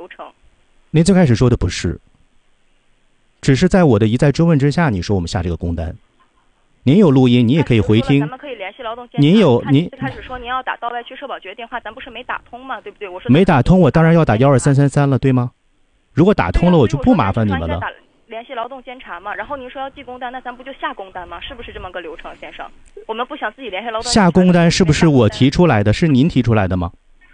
程。 您最开始说的不是，只是在我的一再追问之下，你说我们下这个工单。您有录音，你也可以回听。 咱们可以联系劳动监察。 您最开始说您要打到外区社保局的电话，咱不是没打通吗？对不对？我说没打通，我当然要打12333了，对吗？如果打通了，我就不麻烦你们了。 联系劳动监察嘛，然后您说要记工单，那咱不就下工单吗？是不是这么个流程，先生？我们不想自己联系劳动监察。 下工单是不是我提出来的？是您提出来的吗？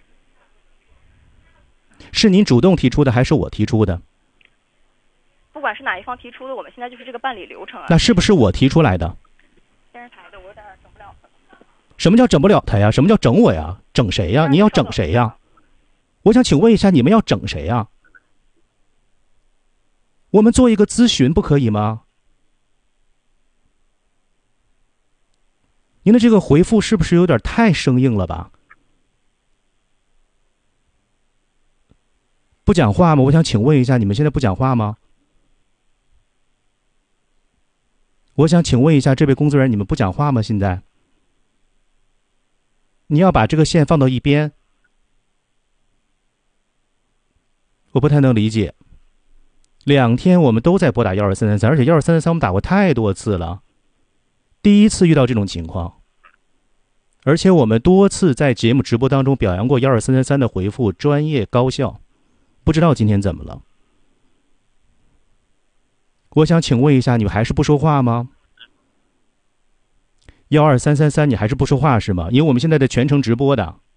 是您主动提出的，还是我提出的？ 不管是哪一方提出的，我们现在就是这个办理流程啊。 那是不是我提出来的？ 电视台的，我有点整不了他。 什么叫整不了他呀？什么叫整我呀？整谁呀？你要整谁呀？我想请问一下，你们要整谁呀？我们做一个咨询不可以吗？您的这个回复是不是有点太生硬了吧？不讲话吗？我想请问一下，你们现在不讲话吗？我想请问一下这位工作人员，你们不讲话吗？现在你要把这个线放到一边，我不太能理解。2天我们都在拨打12333，而且12333我们打过太多次了，第一次遇到这种情况，而且我们多次在节目直播当中表扬过12333的回复专业高效，不知道今天怎么了。我想请问一下，你们还是不说话吗？12333你还是不说话是吗？因为我们现在的全程直播的。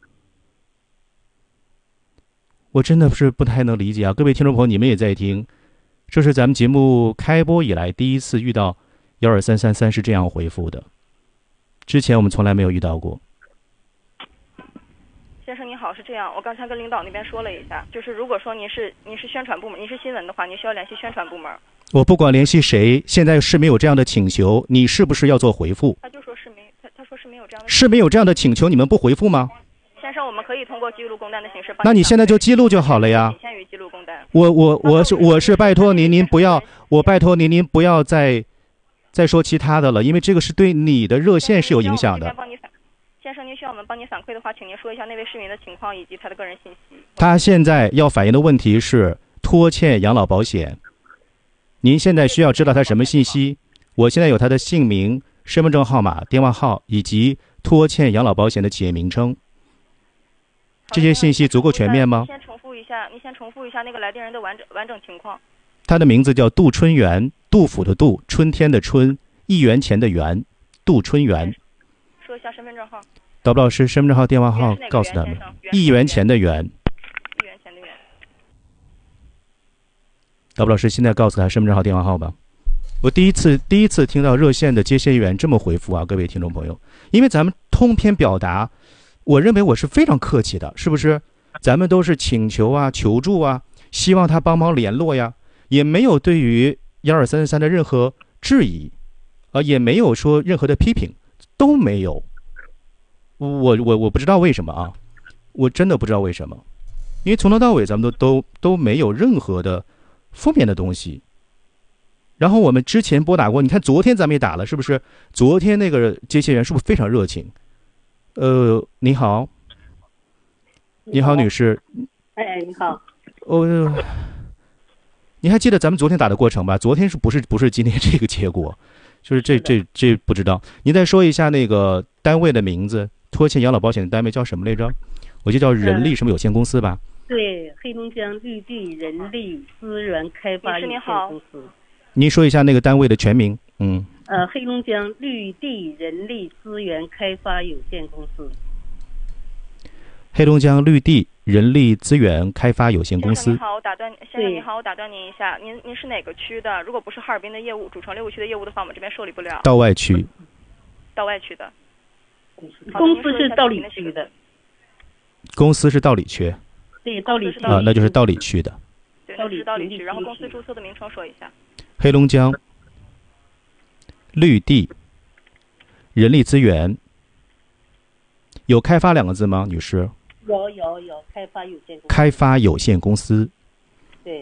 我真的是不太能理解啊，各位听众朋友，你们也在听，这是咱们节目开播以来第一次遇到12333是这样回复的，之前我们从来没有遇到过。 先生您好，是这样，我刚才跟领导那边说了一下，就是如果说您是宣传部门，您是新闻的话，您需要联系宣传部门。 我不管联系谁，现在是没有这样的请求，你是不是要做回复？ 他就说是没，他说是没有这样的。 是没有这样的请求，你们不回复吗？ 先生，我们可以通过记录工单的形式。 那你现在就记录就好了呀。 仅限于记录工单。 我是拜托您不要，我拜托您不要再说其他的了，因为这个是对你的热线是有影响的。 先生，您需要我们帮您反馈的话，请您说一下那位市民的情况以及他的个人信息。 他现在要反映的问题是拖欠养老保险。您现在需要知道他什么信息？我现在有他的姓名、身份证号码、电话号以及拖欠养老保险的企业名称。这些信息足够全面吗？ 您先重复一下那个来电人的完整情况。 他的名字叫杜春元，杜甫的杜，春天的春，1元钱的元，杜春元。 说一下身份证号。 导播老师，身份证号、电话号告诉他们。1元钱的元。 1元钱的元。 导播老师，现在告诉他身份证号、电话号吧。我第一次听到热线的接线员这么回复啊，各位听众朋友，因为咱们通篇表达，我认为我是非常客气的，是不是？咱们都是请求啊、求助啊，希望他帮忙联络呀，也没有对于12333的任何质疑，也没有说任何的批评，都没有。我不知道为什么啊，我真的不知道为什么，因为从头到尾咱们都没有任何的负面的东西。然后我们之前拨打过，你看昨天咱们也打了，是不是？昨天那个接线员是不是非常热情？你好，你好，女士。 哎，你好。 你还记得咱们昨天打的过程吧？昨天不是今天这个结果，就是这不知道。您再说一下那个单位的名字，拖欠养老保险的单位叫什么来着？我记得叫人力什么有限公司吧？ 对，黑龙江绿地人力资源开发有限公司。 您说一下那个单位的全名。 黑龙江绿地人力资源开发有限公司。 黑龙江绿地人力资源开发有限公司。 先生你好，我打断您一下，您是哪个区的？如果不是哈尔滨的业务，主城6个区的业务的话，我们这边受理不了。 道外区。 道外区的。 公司是道里区的。 公司是道里区。 对，道里区那就是道里区的。 对，那是道里区。然后公司注册的名称说一下。 黑龙江绿地人力资源。有开发2个字吗，女士？ 有开发有限公司。 开发有限公司。 对。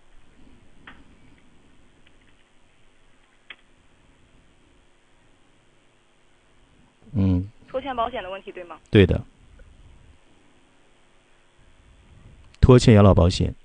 拖欠保险的问题对吗？ 对的。拖欠养老保险。